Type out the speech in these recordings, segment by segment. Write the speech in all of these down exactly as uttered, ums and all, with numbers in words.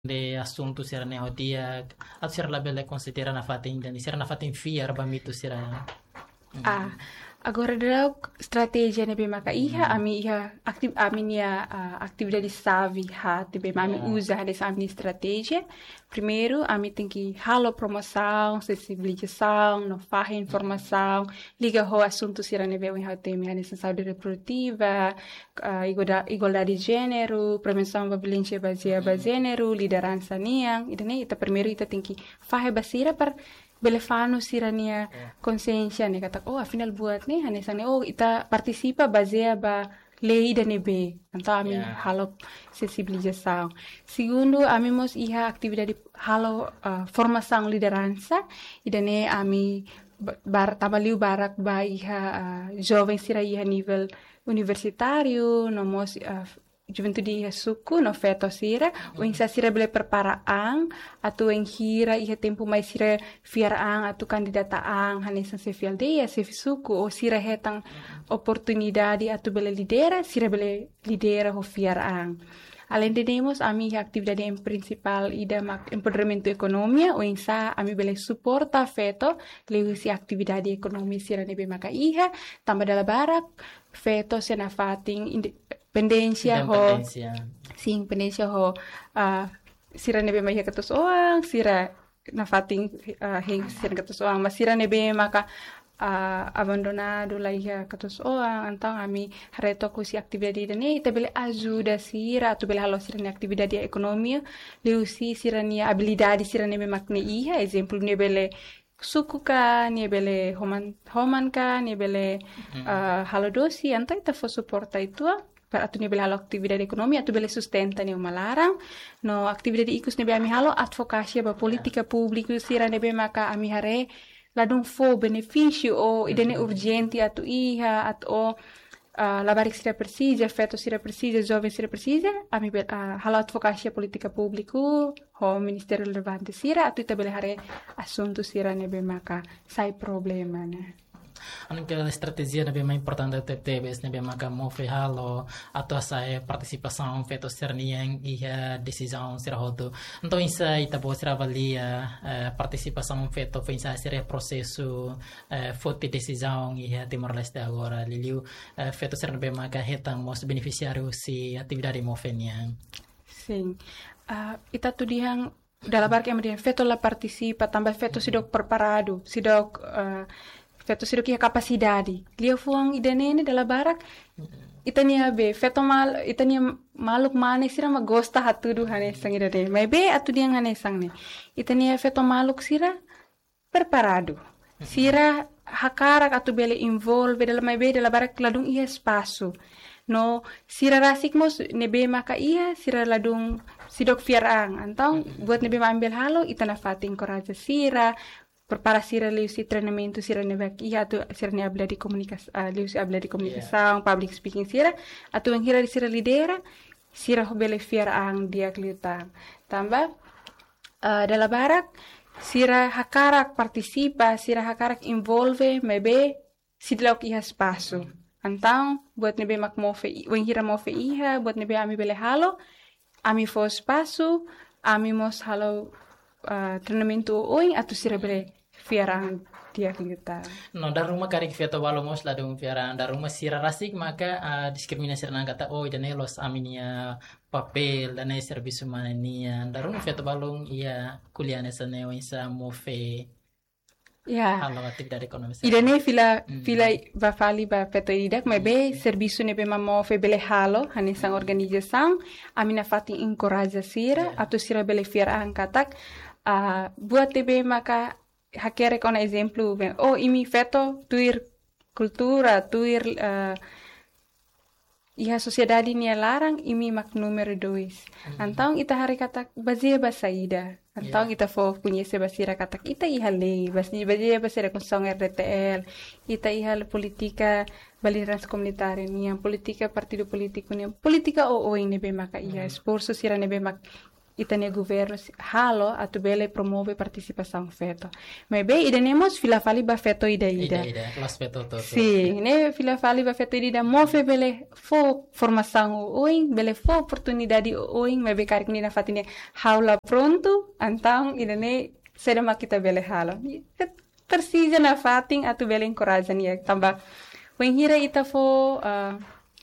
de assunto sira ne odia at sira labele considera na fatin dan sira na fatin fiar ba mito sira. Ah, agora daw estratégia ne bem maka iha ami iha aktiv ami nia uh, atividade savi ha te bem ami Yeah. usa dessa ami estratégia. Primeiro, ami tem que halo promoção, sensibilização, no farra informação, liga ho assunto sira ne bem ha tem a saúde reprodutiva, uh, igualdade, igualdade de gênero, prevenção da violência baseada em gênero, liderança niang. Ita ne ita primeiro ita tem que farra basira para belefano sirania consciência ne kata oh afinal buat nih hane sang oh ita participa baseia ba lei da nebe então ami Yeah. halo sensibilização. Segundo, ami mos iha atividade halo uh, formação liderança idane ami ba- bar tabaliu barak ba iha uh, jovem sira iha nível universitário no mos uh, juventude iha suku no feto sira o insa sira bele preparaan atu en hira iha tempo mai sira fiaraan atu kandidataan hanesan se fialdeia se suku o sira hetang oportunidade atu bele lidera sira bele lidera ho fiaraan. Além de demos, a minha atividade em principal ida mak empoderamento economia, o insa ami bele suporta feto, lewi si atividade economia sira nebe maka iha, tambah dalam barak, feto sena fating independência ho, Independência. sim, independência ho, uh, sira nebe maka katus oang, sira na fating uh, heng sira katus oang, mas sira nebe maka uh, abandonado lá ia katus oang, então ami reto ku si atividade dane ita bele ajuda sira tu bele halo sira ni atividade economia leu si sira ni habilidade sira nebe makne iha exemplo ne bele suku ka ni bele homan homan ka ni bele uh, halo dosi então ita fo suporta itu para atu ni bele halo atividade economia atu bele sustenta ni malarang no atividade ikus nebe ami halo advokasi ba politika publiku sira nebe maka ami hare ladung fo benefício o idene urgente atu iha at o uh, labarik sira precisa feto sira precisa jovem sira precisa ami uh, halo advocacia politika publiku ho ministério relevante sira atu ita bele hare assunto sira nebe maka sai problema né. Ano que a estratégia é bem mais importante até teve, é bem mais como ferralo, a tua saia participação feita ser niang e a decisão ser rodo. Então isso aí tá bom ser avalia a participação feita foi isso ser processo foi decisão e a Timor Leste agora liliu feito ser bem mais retang os beneficiários se atividade mofeniang. Sim. Uh, ita tu dihang dalam barca yang feto la participa tambah feto sidok preparado sidok uh, feto sidok ia capacidade lia fuang idanene dalam barak itania be feto mal itania maluk mane sira magosta hatudu hane sang idade mai be atu diang hane sang ne itania feto maluk sira preparado sira hakarak atu bele involve dalam mai be dalam barak ladung ia espaço no sira rasik mos nebe maka iya sira ladung sidok fiarang antong buat nebe ambil halo itana fating koraja sira prepara sira liu si treinamento sira nebe iya tu sira ne habla di komunikas uh, liu si habla di komunikasação public speaking sira atu ang hira di sira lidera sira hobele fiarang dia kliutang tambah uh, dalam barak sira hakarak participa sira hakarak involve mebe sidlauk iya espaço. Então, buat nebe mak mofe, wen hira mofe iha, buat nebe ami bele halo, ami fo espaço, ami mos halo uh, treinamento oi, atu sira bele fiarang dia kita. No, dari rumah karik feto walo mos la dum fiara, dari rumah sira rasik maka uh, diskriminasi nang kata oh dan los aminia papel dan service humana nia, dari rumah feto balong ia kuliah nesa neo isa mofe. Ya. Halo atividade ekonomi. Idane fila mm. fila va fali ba feto idak mai be serviço nebe mamo fe bele halo hani sang organização amina fati encoraja sira yeah. Atu sira bele fiara angkatak uh, buat tebe maka hakere kon exemplo ben oh imi feto tuir cultura tuir uh, iha sociedade nia larang imi mak numero dois. Mm. Antang ita hari katak bazia basaida. Antang yeah. Ita fo punya se basira katak ita iha lei basi bazia basira konsong R D T L. Ita iha politika baliran komunitária nia politika partido político nia politika o o nebe maka iha esforço sira nebe mak itania governo halo atu bele promove participação feto. Mas bem, idenemos fila fali ba feto ida ida. Ida ida, kelas feto to. Sim, ne fila fali ba feto ida move bele fo formação oing, bele fo oportunidade oing, mas bem karik ni na fatine haula pronto, então idene sedema kita bele halo. Persija na fating atu bele encorajan ya tamba. Wen hira ita fo uh,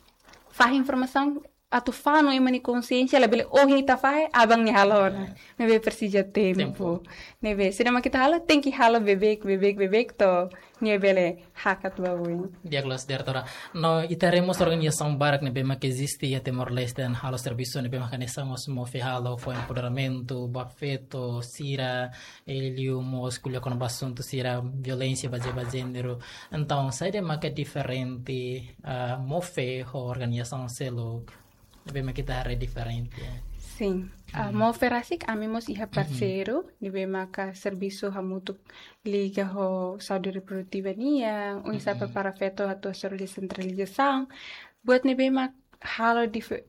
fah informação atu fano e mani consciência la bele oh ita fah abang ni halo na. Nebe persija tempo. Nebe sedema kita halo tenki halo bebek bebek bebek to ni bele hakat bawin. Dia kelas diretora. No itaremos organização barak nebe mak existe e Timor Leste en halo serviço nebe mak nesamos mo fe halo fo empoderamento, bafeto, sira, eliu mo escolha com assunto sira violência base base gênero. Então, sai de mak diferente uh, mo fe ho organização selog. Nebe mak kita re diferente. Sim. Uh, mo ferasik amimos iha parceiro mm-hmm. Nibe maka serviço hamutuk liga ho saúde reprodutiva nia o isa mm-hmm. para feto atau seru descentralização buat nibe mak halo dif-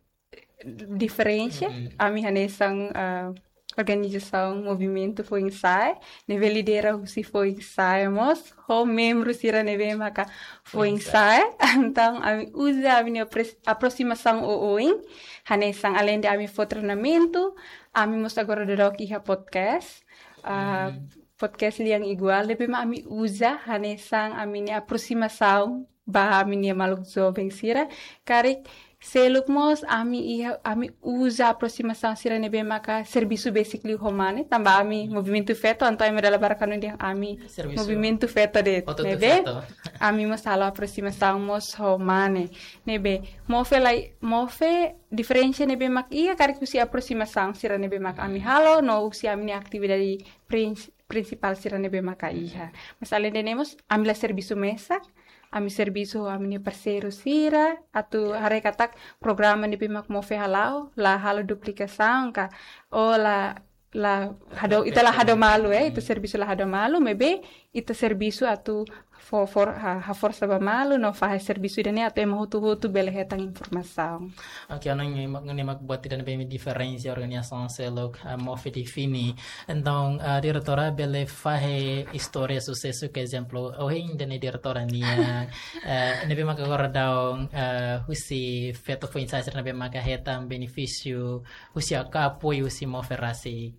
diferença mm-hmm. ami hanesang uh, organização movimento foi ensaio nive lidera se foi ensaio mos ho membro sira nive maka foi ensaio então ami usa a minha aproximação o oin hanesang além de ami for treinamento ami mos agora dedok iha podcast uh, mm. podcast liang igual lebih ma ami usa hanesang ami ni aproximação ba ami ni maluk jovem sira karik seluk mos ami iha ami usa aproximação sira nebe maka serviço basically humane tamba ami mm. movimento feto anto ami dalam barakano dia ami serviço. Movimento feto de Oto nebe feto. Ami mos halo aproximação mos humane nebe mofe lai mofe diferença nebe mak ia karik usi aproximação sira nebe mak ami halo no usi ami ni atividade principal sira nebe maka iha mas além de nemos ami la serviço mesa ami serviço ami parceiro sira atu hare katak programa ni pimak mo fe halao la halo duplicação ka o la la hado ita la hado malu eh itu serviço la hado malu mebe ita serviço atu for for ha, ha força ba malu no fa serviço idane atu emo hutu hutu bele hetang informação. Ok, ano yung ngani magbuat tidak bem diferença organização selok uh, mo fe defini. Então, a diretora bele fahe história sucesso que exemplo o ainda ne diretora nia uh, nebe magagora daw uh, husi feto foi insight nebe magahetang benefício husi ka apoio husi mo ferasi.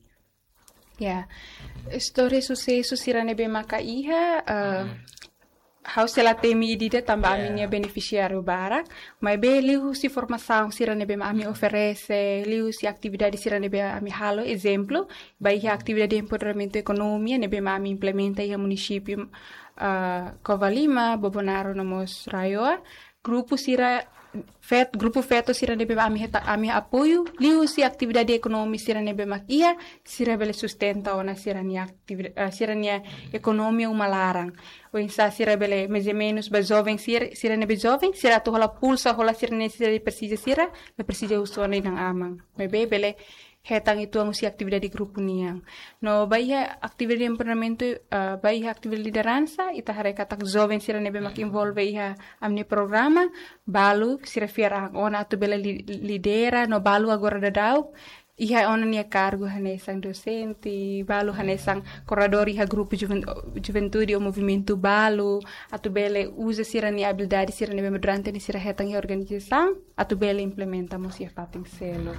Ya. História sucesso sira nebe maka iha uh, mm. House ela temi idida tamba yeah. Aminha beneficiário barak, mas be liu si formação sira nebe ami oferece, liu si atividade sira nebe ami halo exemplo, baik atividade de empoderamento econômico nebe ami implementa ia município uh, Covalima, Bobonaro nomos Raioa, grupo sira Fet, grupo feto sira nebe ami heta ami apoio liu si atividade econômica sira nebe makia sira bele sustenta ona sira ni atividade uh, sira ni economia uma larang o insa sira bele mais ou menos ba jovem sira sira nebe jovem sira to hola pulsa hola sira ne sira precisa sira le precisa usone nang amang bebe bele hetang itu ang si atividade grupo niang no baia atividade empoderamento uh, baia atividade liderança ita hare katak jovem sira nebe mak involve iha amni programa balu sira fiera ona tu bela li, lidera no balu agora dadau iha ona nia cargo hanesang docente balu hanesang corredor iha grupo juven, juventude o movimento balu atu bele usa sira ni habilidade sira nebe durante ni sira hetang i organização atu bele implementamos iha pating selo.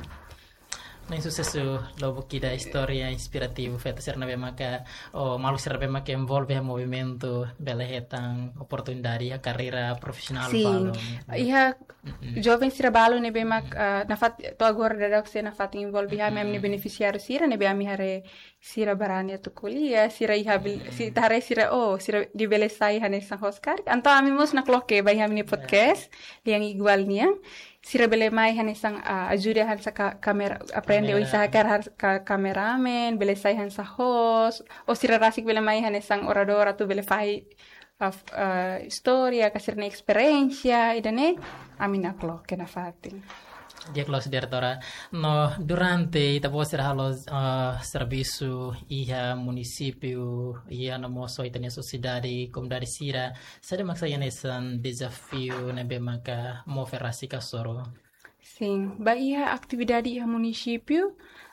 Na sucesso logo que da história inspirativa feita ser na maka o malu ser na maka envolve o movimento bela hetang oportunidade a carreira profissional balo. Iha jovem sira balo ne be mak uh, na fat to agora da que na fat envolve ha mem ne beneficiário sira ne be ami hare sira barani to kuliah sira iha si tare sira oh sira di bele sai hane sang hoskar anto ami mos na kloke bai ami podcast yang igual niang sira bele mai han sang uh, ajuda han sa ka, kamera aprende o isa kar ka kameramen bele sai han sa host o sira rasik bele mai han sang orador atu bele fai uh, uh, historia kasirne experiência idane amina klo kena fatin dia kelas diretora no durante ita po sira halos uh, serviço iha município iha no moso itania sociedade comunidade sira sada maksaya nesan desafio nebe maka mo ferasi kasoro. Sim, ba iha atividade iha município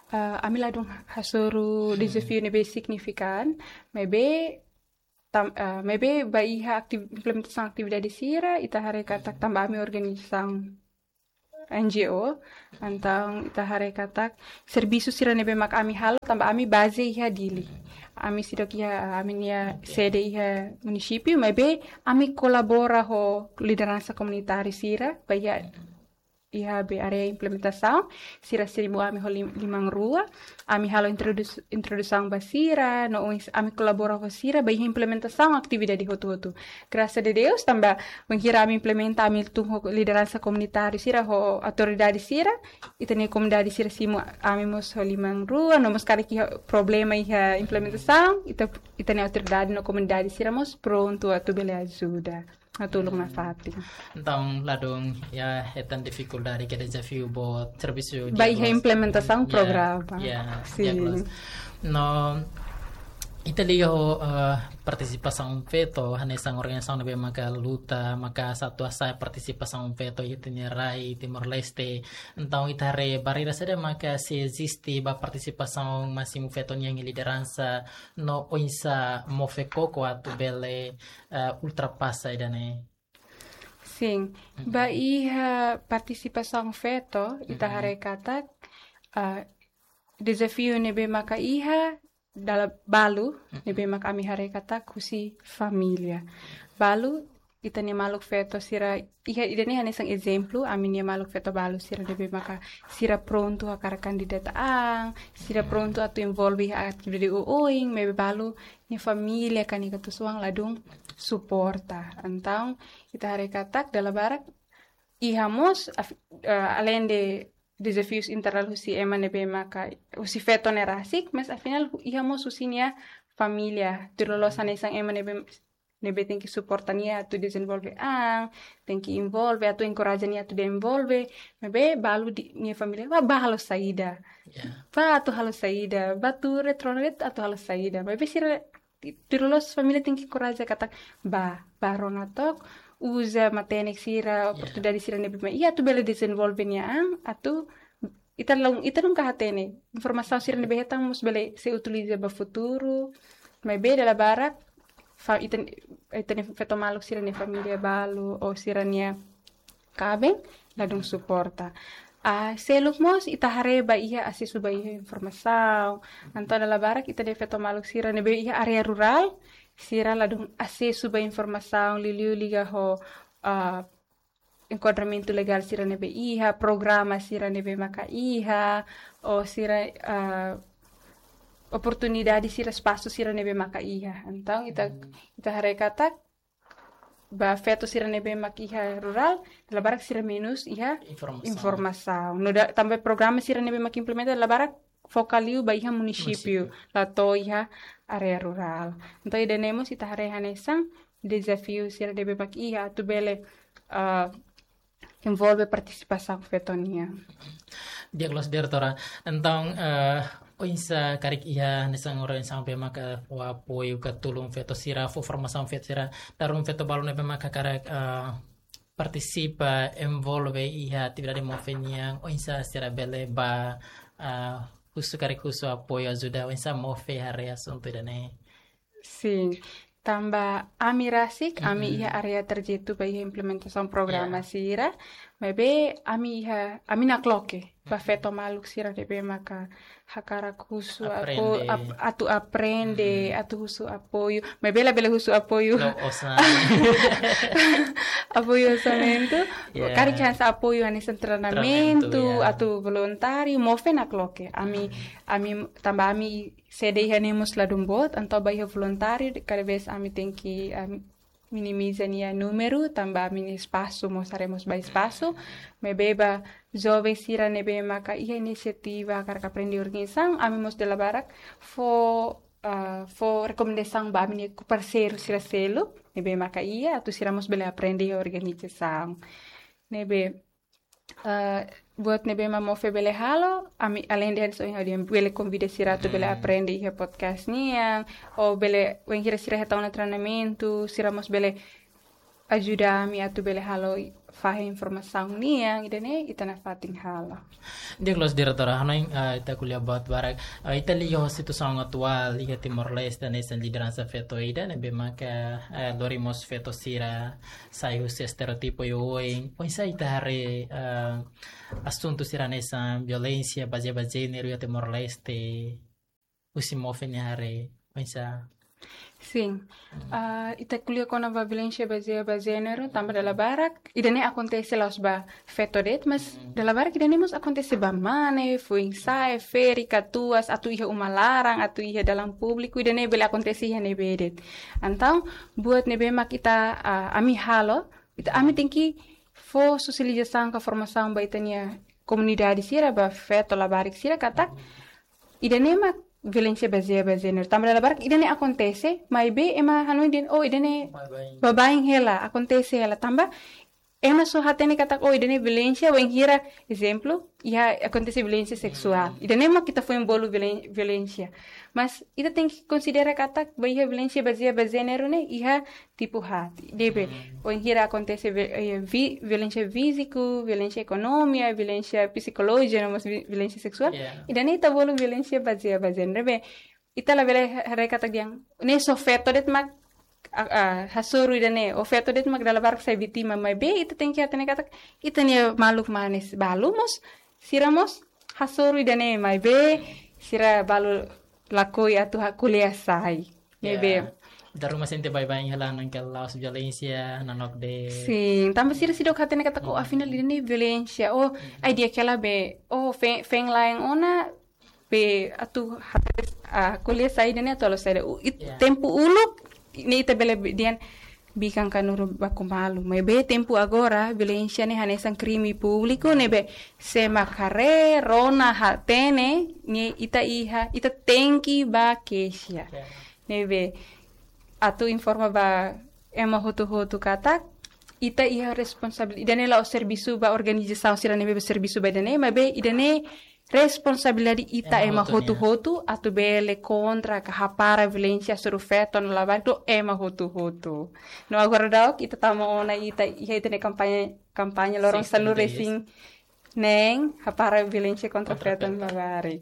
uh, ami ladung hasuru hmm. desafio nebe signifikan, maybe tam uh, maybe baiha aktiv implementação atividade sira ita hare katak tambah ami organização N G O, então ita hare katak serviço sira nebe mak ami halo tambah ami base iha dili. Ami sidok iha ami nia sede iha município, maybe ami colabora ho liderança comunitária sira, baiha iha be area implementação, sira seribu ami ho limang rua, ami halo introdus introdução basira, no ami colabora ho sira, baiha implementação atividade hotu-hotu. Graças a Deus, tambah mengira ami implementa ami tung ho liderança comunitária sira ho autoridade sira, itani comunidade sira simu ami mos ho limang rua, no mos kali ki problema iha implementação, ita itani autoridade no comunidade sira mos pronto a tu bele ajuda. Natulong na fatin. Então, ladong ya etan dificuldade que desafio bo serviço de Vai implementação yeah, programa. Yeah, sim. No Italio uh, participação feto hanesang organização nebe maka luta maka satu asa participação feto itinerai Timor Leste então itare barira sada maka se existe ba participação máximo feto yang liderança no oinsa mofekoko atu bele uh, ultrapassa idane. Sim, mm-hmm. ba iha participação feto itare katak uh, desafio nebe maka iha dalam balu nebe mak ami hare kata kusi familia balu itani maluk feto sira iha idani hane sang exemplo ami nia maluk feto balu sira nebe maka sira pronto a kara kandidata ang sira pronto atu involve a atividade uoing mebe balu ni familia kani katu suang ladung suporta então ita hare kata dalam barak iha mos uh, além de desafios internal husi ema nebe maka husi feto nerasik mas afinal ihamos husinia familia tirolosan isang ema nebe nebe tenki supportania tu desenvolve ang tenki involve atu encorajania tu desenvolve mebe balu di nia familia ba ba halo saida yeah. ba atu halo saida ba tu retronet atu halo saida mebe sira tirolos familia tenki encoraja kata ba ba ronatok usa matenek sira oportunidade yeah. sira nebe iya tu bele desenvolve nia ang atu ita long ita nung kahatene informação sira nebe hetang mus bele se utiliza ba futuro maybe dala barak fa ita ita ne feto maluk sira ne familia balu o sira nia kabeng ladung suporta a uh, seluk mos ita hareba iya asisu ba iya informação anto dala barak ita ne feto maluk sira nebe iya area rural sira ladung acesso ba informação liliu liga ho uh, enquadramento legal sira nebe iha programa sira nebe maka iha o sira uh, oportunidade sira espaço sira nebe maka iha então ita hmm. ita harekata ba feto sira nebe maka iha rural la barak sira menos iha informação no da, também programa sira nebe maka implementa la barak focaliu ba iha município la to iha area rural. Então, idenemos ita hare hanesang desafio sira debe mak iha tu bele uh, envolve participação fetonia. Diaglos direktora. Então, uh, oinsa karik iha hanesang organização be maka o apoio ka tulung feto sira fo formação feto sira darum feto balu nebe maka karak uh, participa envolve iha atividade mofenia oinsa sira bele ba uh, Kusu kari kusu apoio ajuda wensa mofe area assunto dane. Sim. Tambah ami rasik, mm-hmm. ami iha area terjetu bagi implementação programa yeah. sira. Maybe ami iha ami nakloke. Ba feto maluk sira debe maka hakara kusu apo ap, atu aprende, mm-hmm. atu husu apoio. Maybe la bele husu apoio. No osa. Apoio orçamento. Yeah. Kari kansa apoio anis treinamento, yeah. atu voluntário, mofe nakloke. Ami ami tambah ami sede iha nemos ladumbot, anto ba iha voluntário, cada vez ami tenki ami minimiza nia número, tambah mini espaço, mostraremos ba espaço. Me beba jovem sira nebe maka iha inisiativa karka aprende organização, ami mos de la barak fo uh, fo recomendação ba mini parceiro sira selo, nebe maka iha atu sira mos bele aprende organização. Nebe uh, buat nebe mamo fe bele halo, ami além de isso eu bele convida sira tu bele aprende iha podcast nia, ou bele wengira sira hetau na treinamento, sira mos bele ajuda mi atu bele halo fahe informação niang idane itana fating hala. Dia kelas diretora hanoing ita kuliah buat barak ita liga situação atual liga Timor-Leste nessa liderança feto ida ne bema que lorimos feto sira sai os estereotipo yoing pois sai tare assunto sira nessa violência baseada gênero ya Timor-Leste usi mofenare pois Sim. Uh, ita kuliah kona ba violência baseada gênero tambah dalam barak idane acontece lá os ba fetodet mas dalam barak idane mos acontece ba mane foi sai feri katuas atu iha umalarang atu iha dalam público idane bele acontece iha nebedet então buat nebe mak ita uh, ami halo ita ami tenki fo sosialização ka formação ba itania comunidade sira ba feto la barik sira katak idane mak violência baseada gênero também dalam barak idane acontece mas be ema hanu din oh idane babaing hela acontece hela tambah ema so hatene katak oh idane violência weng hira exemplo ya acontece violência sexual idane mak kita foi embolo violência mas ita tem que considerar katak bahia violência baseada gênero ne iha tipo hati debe weng hira acontece vi, violência físico violência econômica violência psicológica mas violência sexual yeah. idane ita bolo violência baseada gênero be ita la bele hare katak yang ne so feto det mak hasuru idane o feto det mak dalam barak saya vítima mai be ita tem que hatene katak ita ne maluk manis balumos siramos hasuru idane mai be sira balu lakoi atu kuliah sai nebe da rumah sente bye-bye halang nang laos violência nanok de sim tambah sira sidok hatene katak oh afinal idane violência oh idea kala be oh feng feng laeng ona be atu hatene kuliah sai idane atu lo sai tempo uluk ni ita bele dian bikang kanuru baku malu mebe tempo agora violência ne hanesan crime público nebe se makare rona hatene ni ita iha ita tenki ba kesia nebe atu informa ba ema hotu hotu katak ita iha responsabilidade idane la o serviço ba organização sira nebe serviço ba idane mebe idane responsabilidade ita ema hotu hotu atu bele contra kahapara violência sur feto no lavado ema hotu hotu no agora dau kita tamo ona ita iha ita ne kampanye kampanye lorong sanu racing neng hapara violência contra feto no lavare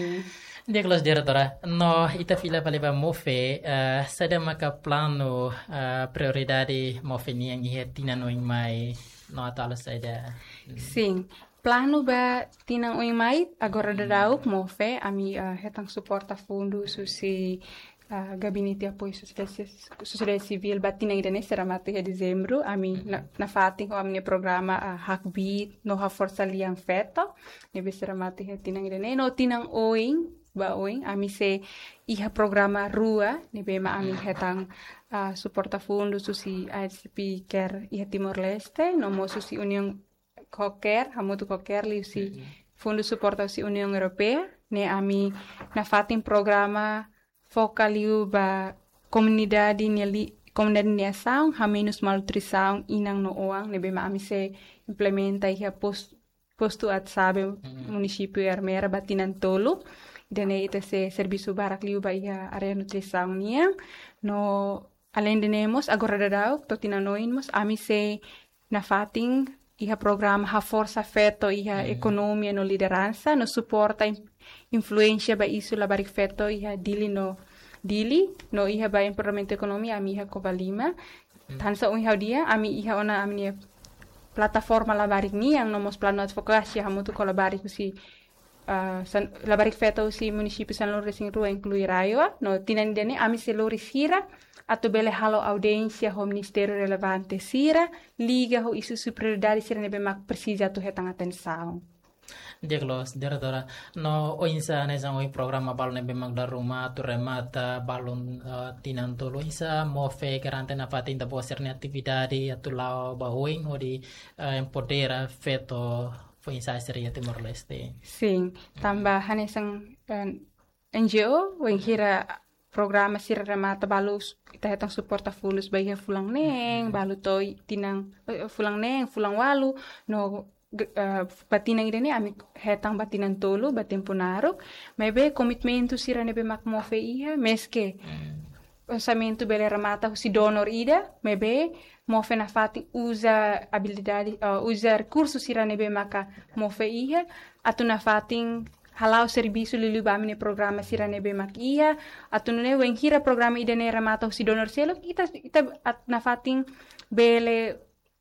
dia kelas diretora no ita fila paleba mofe uh, sada maka plano uh, prioridade mofe ni yang iha tina no mai no atala sada sim plano ba tinang oi mai agora dadauk mofe ami uh, hetang suporta fundo susi uh, gabinete apoio sociedade civil ba tinang idane será mate de dezembro ami na, na fating o amne programa uh, hakbit no ha força liang feta nebe será mate tinang idane no tinang oing ba oing ami se iha programa rua nebe ma ami hetang uh, suporta fundo susi A S P Care iha Timor-Leste no mo susi union Cocker, hamutu Cocker li si Fundo Suporta si União Europeia, ne ami na fatin programa focaliu ba comunidade neli comunidade niação, haminus malnutrição inang no oang, ne bema ami se implementa iha post posto at sabe município Armera batinan tolo, dene ita se serviço barak liu ba iha area nutrição niang, no além de nemos agora dadau totinanoinmos ami se na fatin iha programa ha força feto iha mm. economia no liderança no suporta influência ba isu la barik feto iha dili no dili no iha ba empoderamento economia ami iha kobalima mm. tansa iha dia ami iha ona ami plataforma la barik ni yang nomos plano advokasi ha mutu kolabari si uh, san, la barik feto si município San Lourdes sing rua inclui raio no tinan dene ami se Lourdes hira atau bele halo audiência ho ministério relevante sira liga ho isu prioridade sira nebe mak precisa tu hetang atenção dia kelos diretora no o insa nesa o programa balon nebe mak dar rumah tu remata balon uh, tinan tolo insa mofe karantena fatin da poserne atividade atu lao bahoing ho di uh, empodera feto fo insa seria Timor-Leste sim tambah hanesang uh, N G O weng hira programa sira remata balus ita hetang suporta fulus baya fulang neng balu toy tinang uh, fulang neng fulang walu no uh, batinang idane ami hetang batinan tolo batempo narok mebe komitmento sira nebe mak mofe iha meske pensamento bele remata si donor ida mebe mofe na fati usa habilidade, uh, usa recursos sira nebe maka mofe iha, atu na fating halau serviço lili bamine programa sira nebe mak iha, atu ne wenghira programa idene ramata si donor selo, ita ita at na fating bele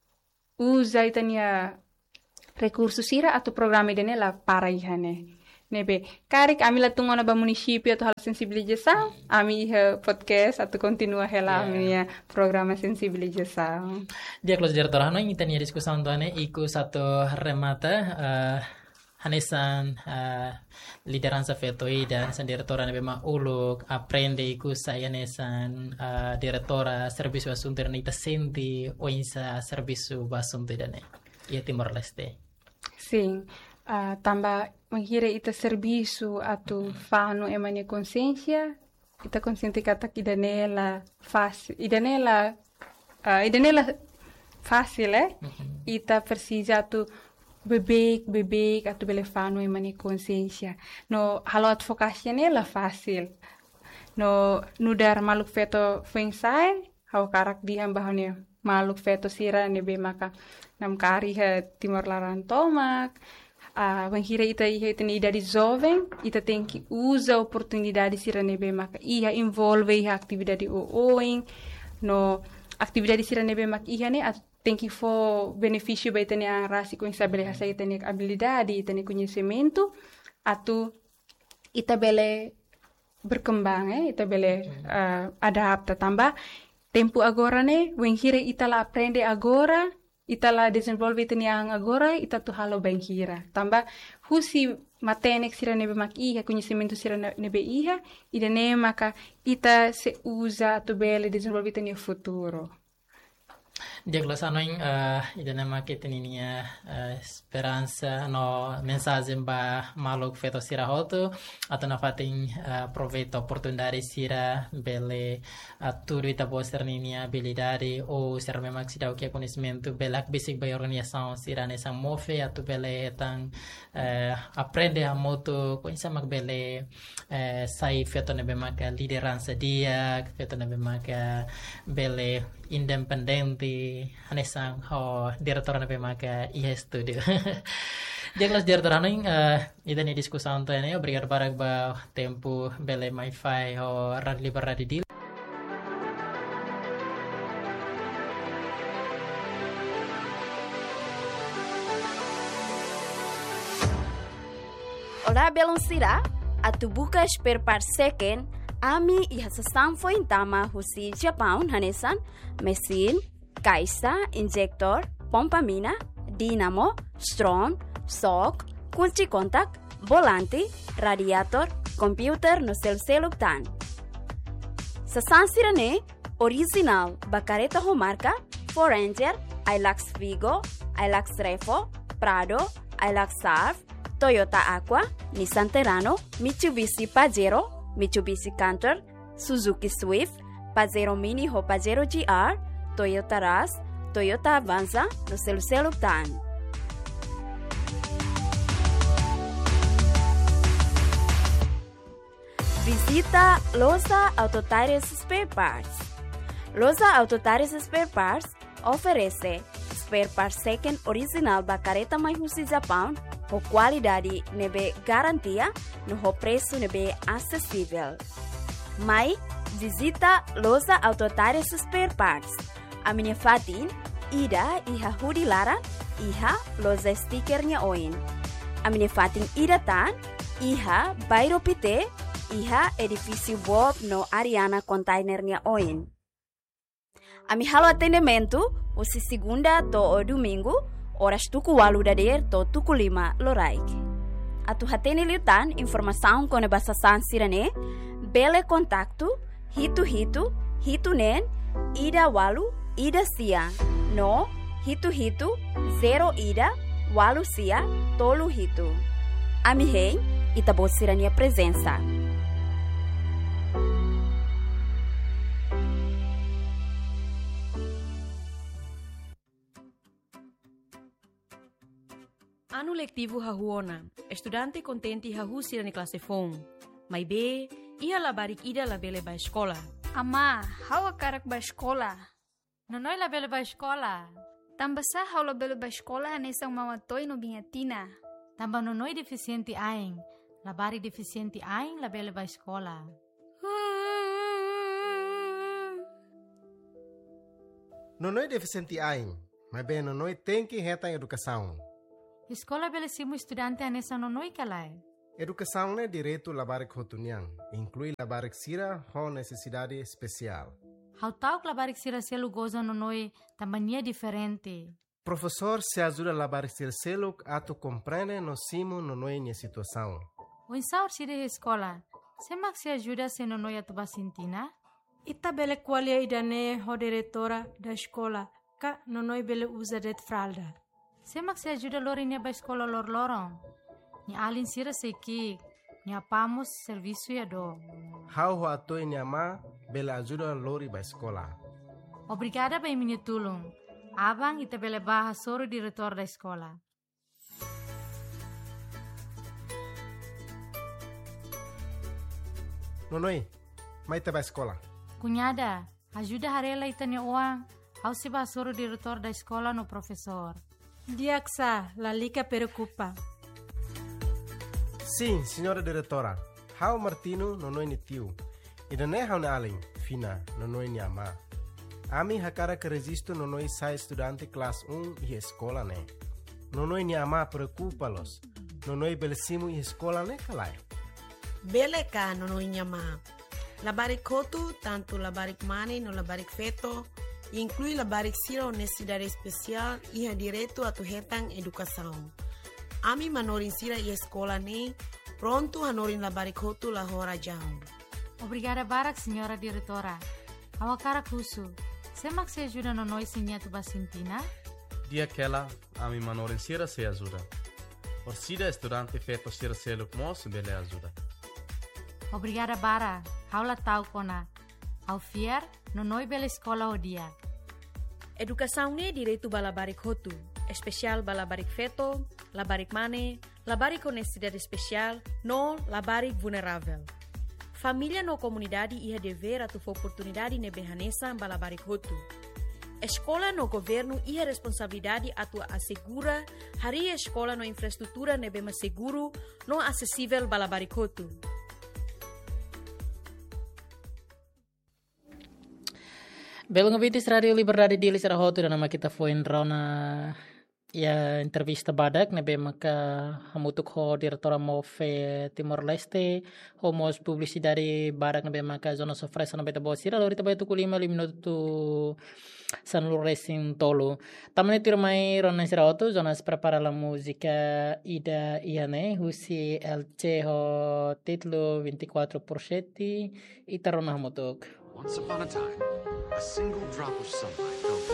usa itania recursos sira atu programa idene la para ihane. Nebe, karik ami la tungo na ba munisipyo atau hal sensibilização, ami uh, podcast atau continua hela yeah. ami programa sensibilização. Dia close diretor hano ini tania diskusão doane iku satu remata uh, hanesan uh, liderança fetoi dan san diretora nebe ma uluk aprende iku saya nesan uh, diretora serviço assunto nita senti o insa serviço assunto dane. Ia Timor Leste. Sim. Uh, tambah menghira ita serviço atau fano emane consciência ita consciente kata idanela fácil idanela uh, idanela fácil eh mm-hmm. ita precisa tu bebek bebek atau bele fano emane consciência no halo advokasi nela fácil no nudar maluk feto fensai hau karak diam bahane maluk feto sira nebe maka nam kari ha Timor Larantomak. Uh, menghira ita iha ita ni idade jovem, ita tem que usa a oportunidade sira nebe maka iha envolve iha atividade oing, no atividade sira nebe maka iha ne tem que for benefício ba ita ni ang rasi kung sabi hasa ita ni habilidade, ita ni conhecimento, atu ita bele berkembang eh, ita bele uh, adapta tambah tempo agora ne, menghira ita la aprende agora. Ita la desenvolve ita niang agora, ita tu halo benghira. Tambah, husi matenek sira nebe mak iha, conhecimento sira nebe iha, ida ne maka ita se usa tu bele desenvolve ita ni futuro. Dia kelas anoing uh, ida nama kita ni uh, esperança no mensagem ba maluk feto sira hotu atau na fating uh, proveito oportunidade sira bele uh, tudo ita poster ni habilidade ou ser memang sida o que conhecimento belak basic ba organização sira nessa mofe atau bele tang uh, aprende a moto conhecer mak bele uh, sai feto nebe maka liderança dia feto nebe maka bele independente hanesang ho diretor na pemaka iha studio. Dia kelas diretor haning uh, ida ni diskusaun to ne obrigado barag ba tempo bele mai-fi ho rad liberadi dil. Olá Belancira, atu buka spare part second ami iha sasang foi tama husi Japão hanesan mesin kaisa, injektor, pompa mina, dinamo, strong, shock, kunci kontak, volante, radiator, komputer no sel-seluk tan. Sasansirane original bakareta ho marka Ford Ranger, Hilux Vigo, Hilux Revo, Prado, Hilux Surf, Toyota Aqua, Nissan Terrano, Mitsubishi Pajero, Mitsubishi Canter, Suzuki Swift, Pajero Mini ho Pajero G R, Toyota Rush, Toyota Avanza no selu-seluk tan. Visita Loza Auto Tires Spare Parts. Loza Auto Tires Spare Parts oferece spare parts second original ba careta mai husi Japão, ho qualidade nebe garantia no ho preço nebe acessível. Mai visita Loza Auto Tires Spare Parts. A minha fatin, ida iha hudi lara, iha loza stickernya oin. A minha fatin ida tan, iha bairo pite, iha edifício Bob no Ariana containernya oin. A mi halo atendimento, usi segunda to o domingo, horas tuku walu dader to tuku lima loraik. Atu hatene liutan informação kone basa sansirane, bele kontaktu, hitu hitu, hitu nen, ida walu, ida sia, no, hitu hitu, zero ida, walu sia, tolu hitu. Ami hei, itabosirania presença. Ano letivo hahuona, estudante contente hahu sira ni klase fong. Mai be, ia la barik ida la bele ba escola. Ama, hawa karak ba escola. Nonoi la bele ba escola. Tambah sah hau belo ba escola nessa uma toy no binhatina. Tambah nonoi deficiente aing. La bari deficiente aing la bele ba escola. Nonoi deficiente aing, mas bem nonoi tem que reta em educação. Escola bele simu estudante anessa nonoi kalai. Educação é direito labarik hotuniang, inclui labarik sira com necessidade especial. Hau tau que la bari sira selu goza nonoi tambania diferente. Professor se ajuda labarik sira selo ato compreende no simo nonoi nia situação. O insaur sira escola. Semak se ajuda se nonoi atuba sintina? Ita bele qualia idane ho diretora da escola, ka nonoi bele usa det fralda. Semak se ajuda lori nia ba escola lor lorong. Ni alin sira seiki, ni apamos serviço ya do. Hau ho ato nia ma bele ajuda lori ba escola. Obrigada ba minha tulung. Abang ita bele baha soro diretor da escola. Nonoi, mai te ba escola. Cunhada, ajuda harela itanya uang. Hau se ba soro diretor da escola no professor. Diaksa, la lica preocupa. Sim, senhora diretora. Hau Martino nonoi ni tio. Ida ne hau na alin, fina nonoi ni ama. Ami hakara que resisto nonoi sai estudante classe um e escola ne. Nonoi ni ama preocupa-los. Nonoi belesimu e escola ne kalai. Bele ka nonoi ni ama. Labarik kotu, tanto labarik mane no labarik feto, inclui labarik sira necessidade especial e direito a tu hetang educação. Ami manorin sira e escola ne, pronto hanorin labarik kotu la hora jam. Obrigada barak, senhora diretora. Awakara kusu. Semak se ajuda no noi sinha tu basintina? Dia aquela, ami manorin sira se ajuda. Orsida estudante feto sira se luk mos bele ajuda. Obrigada bara. Haula tau kona. Au fiar no noi bela escola o dia. Educação ne direito balabarik hotu, especial balabarik feto, labarik mane, labarik com necessidade especial, no labarik vulnerável. Família no comunidade ia dever a tu oportunidade ne behanesa balabarik hotu. Escola no governo ia responsabilidade a tu assegura hari escola no infraestrutura ne bema seguro no acessível balabarik hotu. Belum ouvintes Radio Liberdade di Lisara Hotu dan nama kita foi rona ya entrevista badak nebe maka hamutuk ho diretora Mofe Timor Leste homos publicidade badak nebe maka zona sofresa nebe tabo sira lori tabo tu kulima lima minuto San Lorenzo tolo. Tamane tirmai rona Lisara Hotu zona se prepara la música ida iane husi el ho titlo ventiquattro por sette e tarona hamutuk. Once upon a time, a single drop of sunlight fell